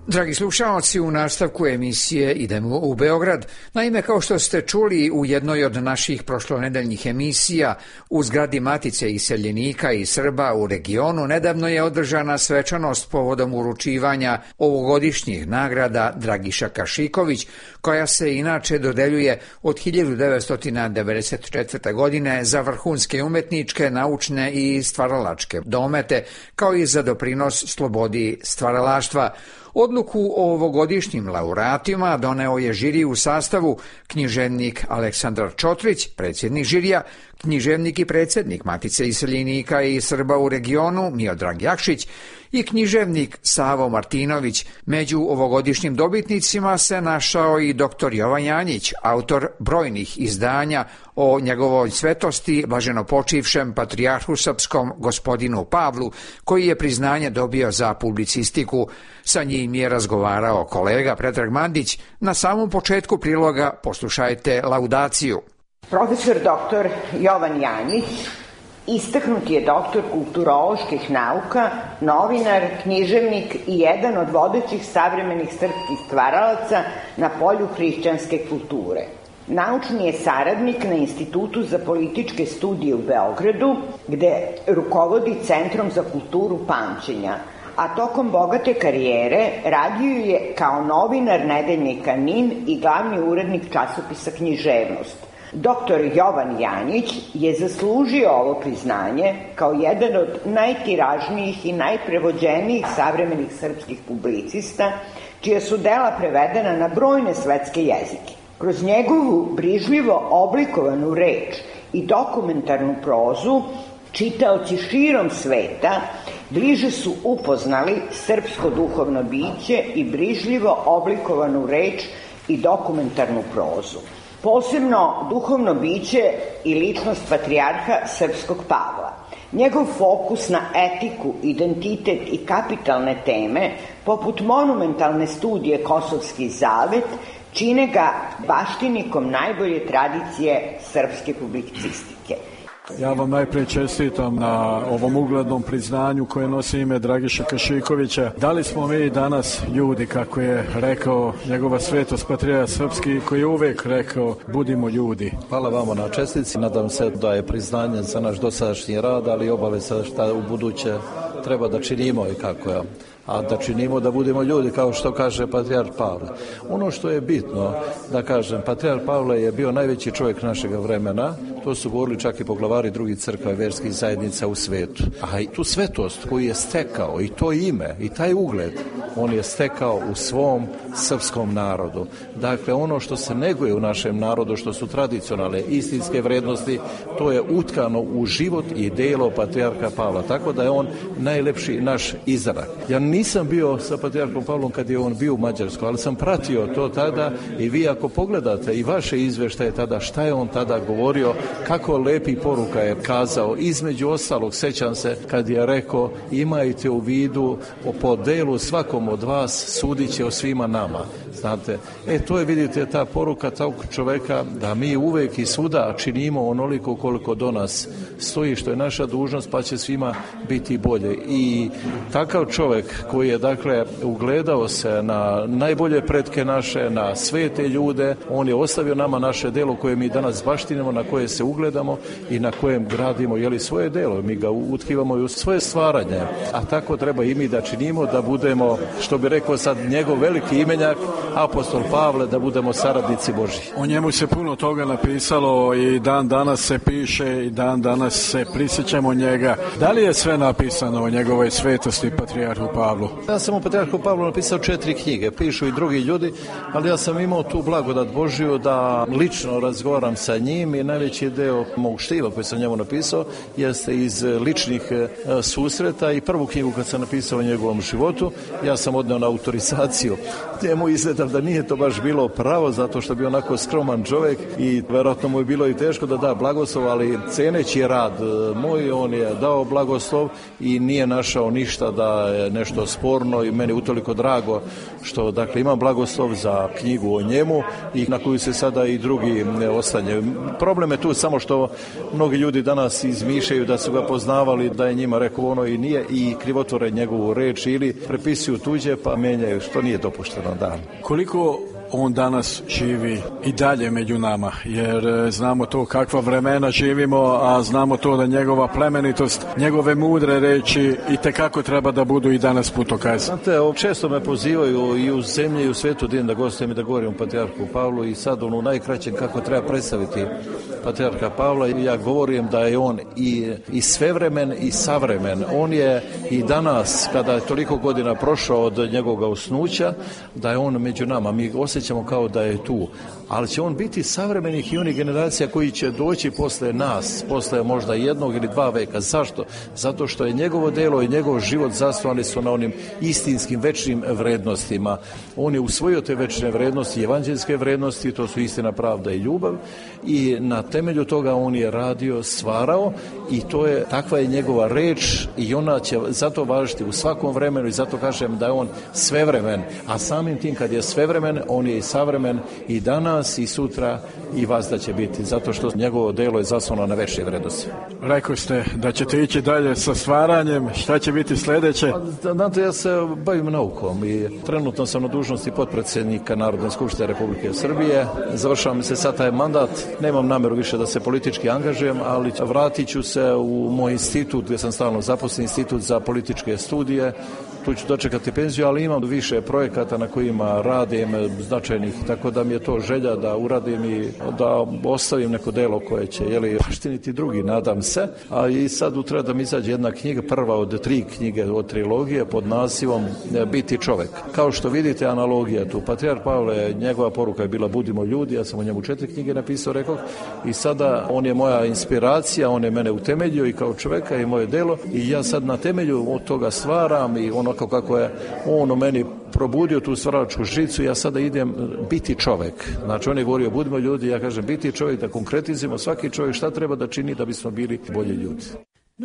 Dragi slušalci, u nastavku emisije idemo u Beograd. Naime, kao što ste čuli u jednoj od naših prošlonedeljnih emisija, u zgradi Matice iseljenika i Srba u regionu nedavno je održana svečanost povodom uručivanja ovogodišnjih nagrada Dragiša Kašiković, koja se inače dodeljuje od 1994. godine za vrhunske umetničke, naučne i stvaralačke domete, kao i za doprinos slobodi stvaralaštva. Odluku o ovogodišnjim laureatima doneo je žiri u sastavu književnik Aleksandar Čotrić, predsjednik žirija, književnik i predsjednik Matice iseljenika i Srba u regionu Miodrag Jakšić i književnik Savo Martinović. Među ovogodišnjim dobitnicima se našao i dr. Jovan Janjić, autor brojnih izdanja o njegovoj svetosti, blaženopočivšem patrijarhu srpskom gospodinu Pavlu, koji je priznanje dobio za publicistiku. Sa njim je razgovarao kolega Predrag Mandić. Na samom početku priloga poslušajte laudaciju. Profesor dr. Jovan Janjić istaknuti je doktor kulturoloških nauka, novinar, književnik i jedan od vodećih savremenih srpskih stvaralaca na polju hrišćanske kulture. Naučni je saradnik na Institutu za političke studije u Beogradu, gde rukovodi Centrom za kulturu pamćenja, a tokom bogate karijere radio je kao novinar nedeljnika NIN i glavni urednik časopisa Književnost. Dr. Jovan Janjić je zaslužio ovo priznanje kao jedan od najtiražnijih i najprevođenijih savremenih srpskih publicista, čija su dela prevedena na brojne svetske jezike. Kroz njegovu brižljivo oblikovanu reč i dokumentarnu prozu, čitaoci širom sveta bliže su upoznali srpsko duhovno biće i brižljivo oblikovanu reč i dokumentarnu prozu. Posebno duhovno biće i ličnost patrijarha srpskog Pavla. Njegov fokus na etiku, identitet i kapitalne teme, poput monumentalne studije Kosovski zavet, čine ga baštinikom najbolje tradicije srpske publicistike. Ja vam najprije čestitam na ovom uglednom priznanju koje nosi ime Dragiša Kašikovića. Da li smo mi danas ljudi, kako je rekao njegova svetost patrijarh srpski, koji je uvek rekao budimo ljudi? Hvala vama na čestitci. Nadam se da je priznanje za naš dosadašnji rad, ali obaveza šta u buduće treba da činimo i kako je. A da činimo da budemo ljudi, kao što kaže patrijarh Pavle. Ono što je bitno, da kažem, patrijarh Pavle je bio najveći čovjek našega vremena, to su govorili čak i poglavari drugih crkva i verskih zajednica u svetu. A i tu svetost koju je stekao, i to ime, i taj ugled, on je stekao u svom srpskom narodu. Dakle, ono što se neguje u našem narodu, što su tradicionalne istinske vrednosti, to je utkano u život i delo patrijarha Pavla. Tako da je on najlepši naš izrak. Ja nisam bio sa patrijarhom Pavlom kad je on bio u Mađarskoj, ali sam pratio to tada i vi ako pogledate i vaše izveštaje tada, šta je on tada govorio, kako lepi poruka je kazao. Između ostalog, sećam se kad je rekao, imajte u vidu po delu svakom od vas sudit će o svima nama. Znate, to je, vidite, ta poruka tog čoveka da mi uvek i svuda činimo onoliko koliko do nas stoji, što je naša dužnost, pa će svima biti bolje. I takav čovek koji je, dakle, ugledao se na najbolje pretke naše, na svete ljude, on je ostavio nama naše delo koje mi danas baštinimo, na koje se ugledamo i na kojem gradimo svoje delo. Mi ga utkivamo i u svoje stvaranje. A tako treba i mi da činimo, da budemo, što bi rekao sad njegov veliki imenjak, apostol Pavle, da budemo saradnici Božji. O njemu se puno toga napisalo i dan danas se piše i dan danas se prisjećamo njega. Da li je sve napisano o njegovoj svetosti patrijarhu Pavlu? Ja sam o patrijarhu Pavlu napisao 4 knjige, pišu i drugi ljudi, ali ja sam imao tu blagodat Božju da lično razgovaram sa njim i najveći deo mog štiva koji sam njemu napisao jeste iz ličnih susreta i prvu knjigu kad sam napisao o njegovom životu, ja sam odneo na autorizaciju. Njemu izgleda da nije to baš bilo pravo, zato što je bio onako skroman čovjek i verovatno mu je bilo i teško da da blagoslov, ali ceneći rad moj, on je dao blagoslov i nije našao ništa da je nešto sporno i meni utoliko drago što, dakle, imam blagoslov za knjigu o njemu i na koju se sada i drugi ne ostanje. Problem je tu samo što mnogi ljudi danas izmišljaju da su ga poznavali, da je njima rekao ono i nije i krivotvore njegovu reč ili prepisuju tu tuđe pa menjaju, što nije dopušteno. Da. Koliko on danas živi i dalje među nama, jer znamo to kakva vremena živimo, a znamo to da njegova plemenitost, njegove mudre reči i tekako treba da budu i danas putokaz. Znate, često me pozivaju i u zemlji i u svetu da gostujem i da govorim o patrijarhu Pavlu i sad u najkraćem kako treba predstaviti patrijarha Pavla i ja govorim da je on i svevremen i savremen. On je i danas, kada je toliko godina prošao od njegovog osnuća, da je on među nama. Mi osjećamo kao da je tu, ali će on biti savremenih i onih generacija koji će doći posle nas, posle možda 1 ili 2 veka. Zašto? Zato što je njegovo delo i njegov život zasnovani su na onim istinskim večnim vrednostima. On je usvojio te večne vrednosti, evanđelske vrednosti, to su istina, pravda i ljubav i na temelju toga on je radio, stvarao i to je, takva je njegova reč i ona će zato važiti u svakom vremenu i zato kažem da je on svevremen, a samim tim kad je svevremen, on je i savremen i danas i sutra i vazda će biti, zato što njegovo delo je zasnovano na večne vrednosti. Rekli ste da ćete ići dalje sa stvaranjem, šta će biti sljedeće? Znate, ja se bavim naukom i trenutno sam na dužnosti potpredsjednika Narodne skupštine Republike Srbije. Završavam se sad taj mandat, nemam nameru više da se politički angažujem, ali vratit ću se u moj institut gdje sam stalno zaposlen, institut za političke studije. Tu ću dočekati penziju, ali imam više projekata na kojima radim značajnih, tako da mi je to želja da uradim i da ostavim neko delo koje će baštiniti drugi, nadam se. A i sad treba da mi izađe jedna knjiga, prva od 3 knjige od trilogije pod nazivom Biti čovek. Kao što vidite, analogija tu. Patrijarh Pavle, njegova poruka je bila budimo ljudi, ja sam o njemu 4 knjige napisao, rekoh, i sada on je moja inspiracija, on je mene utemeljio i kao čoveka i moje delo i ja sad na temelju od toga stvaram i ono kako je on u meni probudio tu stvaralačku žicu, ja sada idem biti čovek. Znači on je govorio budimo ljudi, ja kažem biti čovek, da konkretizimo svaki čovjek šta treba da čini da bismo bili bolji ljudi.